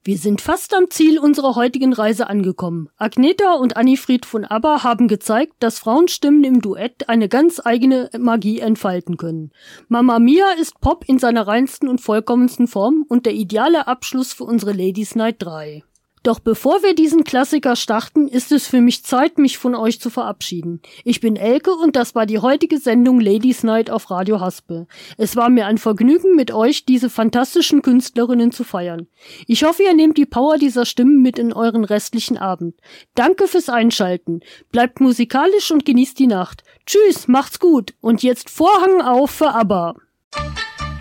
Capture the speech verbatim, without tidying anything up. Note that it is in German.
Wir sind fast am Ziel unserer heutigen Reise angekommen. Agneta und Annifried von ABBA haben gezeigt, dass Frauenstimmen im Duett eine ganz eigene Magie entfalten können. Mamma Mia ist Pop in seiner reinsten und vollkommensten Form und der ideale Abschluss für unsere Ladies Night drei. Doch bevor wir diesen Klassiker starten, ist es für mich Zeit, mich von euch zu verabschieden. Ich bin Elke und das war die heutige Sendung Ladies Night auf Radio Haspe. Es war mir ein Vergnügen, mit euch diese fantastischen Künstlerinnen zu feiern. Ich hoffe, ihr nehmt die Power dieser Stimmen mit in euren restlichen Abend. Danke fürs Einschalten. Bleibt musikalisch und genießt die Nacht. Tschüss, macht's gut. Und jetzt Vorhang auf für ABBA.